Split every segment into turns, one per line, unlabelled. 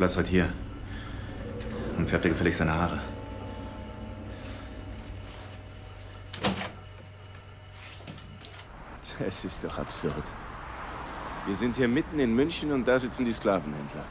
bleibst heute hier. Und färb dir gefälligst deine Haare.
Das ist doch absurd. Wir sind hier mitten in München und da sitzen die Sklavenhändler.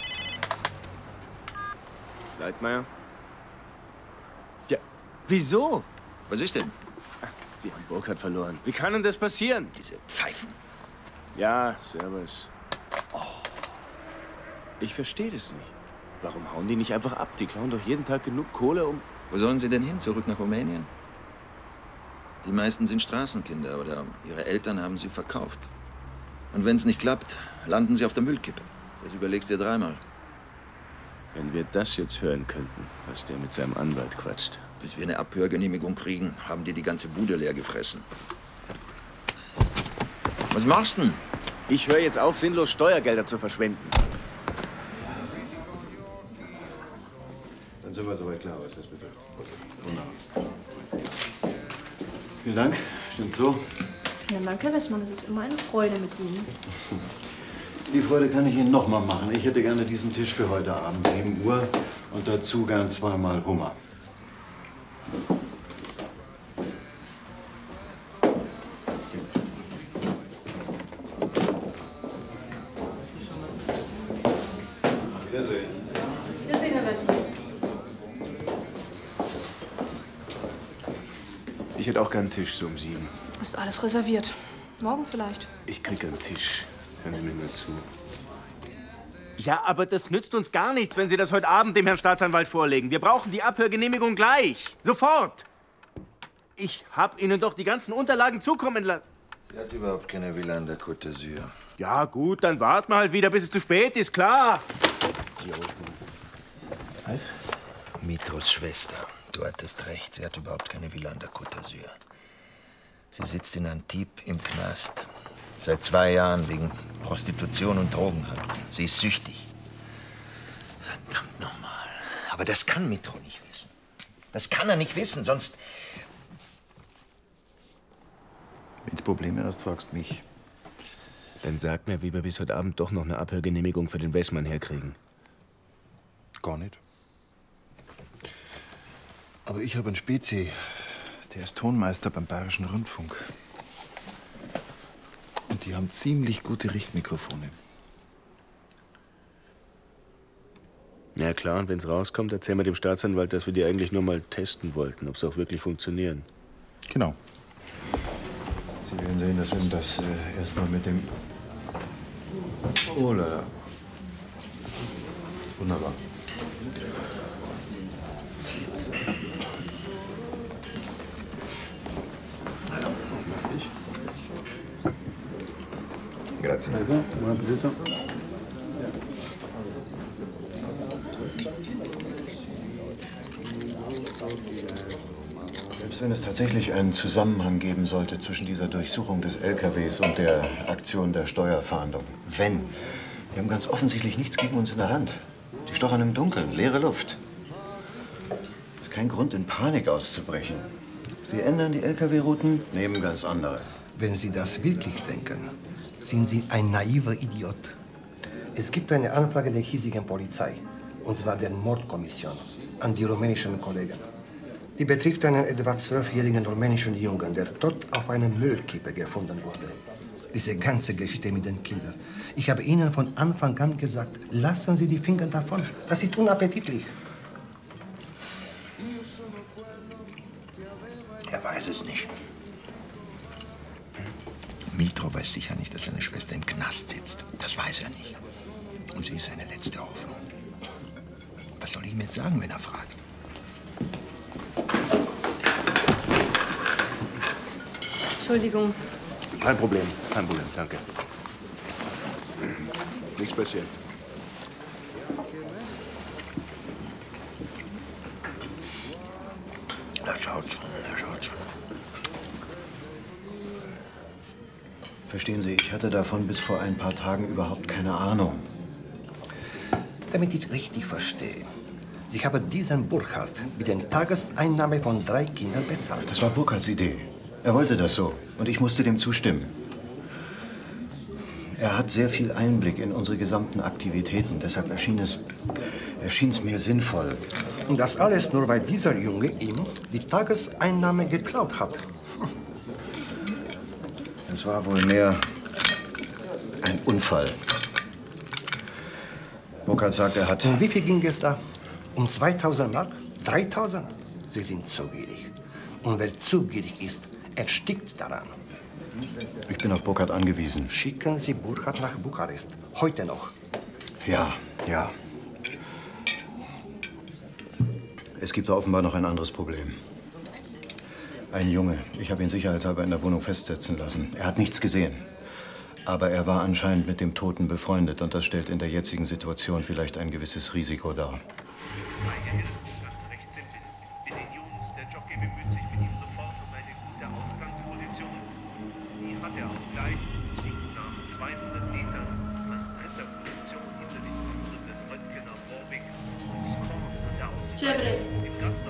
Leitmeier? Ja, wieso?
Was ist denn?
Sie haben Burkhardt verloren. Wie kann denn das passieren?
Diese Pfeifen.
Ja, servus. Oh. Ich verstehe das nicht. Warum hauen die nicht einfach ab? Die klauen doch jeden Tag genug Kohle, um...
Wo sollen sie denn hin? Zurück nach Rumänien? Die meisten sind Straßenkinder oder ihre Eltern haben sie verkauft. Und wenn es nicht klappt, landen sie auf der Müllkippe. Das überlegst du dir dreimal.
Wenn wir das jetzt hören könnten, was der mit seinem Anwalt quatscht.
Bis wir eine Abhörgenehmigung kriegen, haben die ganze Bude leer gefressen. Was machst du denn?
Ich höre jetzt auf, sinnlos Steuergelder zu verschwenden.
Dann sind wir soweit klar, was das betrifft. Wunderbar. Vielen Dank. Stimmt so.
Ja, danke, Herr Westmann. Es ist immer eine Freude mit Ihnen.
Die Freude kann ich Ihnen noch mal machen. Ich hätte gerne diesen Tisch für heute Abend, 7 Uhr. Und dazu gern 2-mal Hummer.
Wiedersehen.
Wiedersehen, Herr Westmann.
Ich hätte auch gern einen Tisch so um 7.
Ist alles reserviert. Morgen vielleicht.
Ich krieg einen Tisch. Hören Sie mir nur zu.
Ja, aber das nützt uns gar nichts, wenn Sie das heute Abend dem Herrn Staatsanwalt vorlegen. Wir brauchen die Abhörgenehmigung gleich. Sofort. Ich habe Ihnen doch die ganzen Unterlagen zukommen lassen.
Sie hat überhaupt keine Villa an der Côte d'Azur.
Ja, gut, dann warten wir halt wieder, bis es zu spät ist, klar.
Was?
Mitros Schwester. Du hattest recht, sie hat überhaupt keine Villa an der Côte d'Azur. Sie sitzt in Antibes im Knast. Seit 2 Jahren wegen Prostitution und Drogenhandel. Sie ist süchtig. Verdammt nochmal. Aber das kann Mitro nicht wissen. Das kann er nicht wissen, sonst...
Wenn's Probleme hast, fragst mich.
Dann sag mir, wie wir bis heute Abend doch noch eine Abhörgenehmigung für den Westmann herkriegen.
Gar nicht. Aber ich habe einen Spezi. Der ist Tonmeister beim Bayerischen Rundfunk. Und die haben ziemlich gute Richtmikrofone.
Ja klar, und wenn's rauskommt, erzählen wir dem Staatsanwalt, dass wir die eigentlich nur mal testen wollten, ob sie auch wirklich funktionieren.
Genau. Sie werden sehen, dass wir das erstmal mit dem...
Oh la la. Wunderbar.
Grazie.
Also, buon appetito.
Selbst wenn es tatsächlich einen Zusammenhang geben sollte zwischen dieser Durchsuchung des LKWs und der Aktion der Steuerfahndung. Wenn. Wir haben ganz offensichtlich nichts gegen uns in der Hand. Die stochern im Dunkeln, leere Luft. Ist kein Grund, in Panik auszubrechen. Wir ändern die LKW-Routen, nehmen ganz andere.
Wenn Sie das wirklich denken, sind Sie ein naiver Idiot. Es gibt eine Anfrage der hiesigen Polizei, und zwar der Mordkommission, an die rumänischen Kollegen. Die betrifft einen etwa 12-jährigen rumänischen Jungen, der tot auf einer Müllkippe gefunden wurde. Diese ganze Geschichte mit den Kindern. Ich habe Ihnen von Anfang an gesagt, lassen Sie die Finger davon. Das ist unappetitlich.
Er weiß es nicht. Mitro weiß sicher nicht, dass seine Schwester im Knast sitzt. Das weiß er nicht. Und sie ist seine letzte Hoffnung. Was soll ich ihm jetzt sagen, wenn er fragt?
Entschuldigung.
Kein Problem, danke. Nichts passiert.
Er schaut schon.
Verstehen Sie, ich hatte davon bis vor ein paar Tagen überhaupt keine Ahnung.
Damit ich richtig verstehe, Sie haben diesen Burkhardt mit der Tageseinnahme von 3 Kindern bezahlt.
Das war Burkhardts Idee. Er wollte das so und ich musste dem zustimmen. Er hat sehr viel Einblick in unsere gesamten Aktivitäten. Deshalb erschien es mir sinnvoll.
Und das alles nur, weil dieser Junge ihm die Tageseinnahme geklaut hat.
Es war wohl mehr ein Unfall. Burkhardt sagt, er hat...
Um wie viel ging es da? Um 2000 Mark? 3000? Sie sind zu gierig. Und wer zu gierig ist, erstickt daran.
Ich bin auf Burkhardt angewiesen.
Schicken Sie Burkhardt nach Bukarest. Heute noch.
Ja, ja. Es gibt da offenbar noch ein anderes Problem. Ein Junge. Ich habe ihn sicherheitshalber in der Wohnung festsetzen lassen. Er hat nichts gesehen. Aber er war anscheinend mit dem Toten befreundet. Und das stellt in der jetzigen Situation vielleicht ein gewisses Risiko dar.
Czebre.